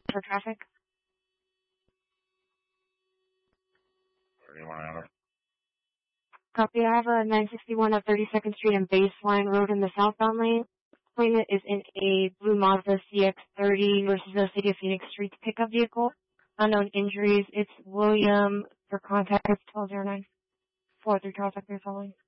for traffic. Where do you want to have it? Copy. I have a 961 of 32nd Street and Baseline Road in the southbound lane. Claimant is in a blue Mazda CX-30 versus the City of Phoenix Street pickup vehicle. Unknown injuries. It's William for contact 1209 4 through contact you're following.